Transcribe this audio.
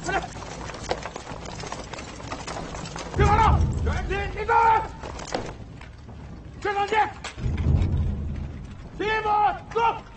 快点！听好了，全体立正，正上去，齐步走。